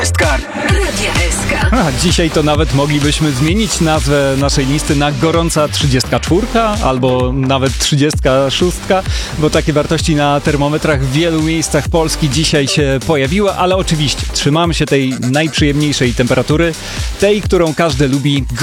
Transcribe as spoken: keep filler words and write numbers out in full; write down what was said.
Radia S K. A, dzisiaj to nawet moglibyśmy zmienić nazwę naszej listy na gorąca trzydziestka czwórka albo nawet trzydziestka szóstka, bo takie wartości na termometrach w wielu miejscach Polski dzisiaj się pojawiły, ale oczywiście trzymamy się tej najprzyjemniejszej temperatury, tej, którą każdy lubi.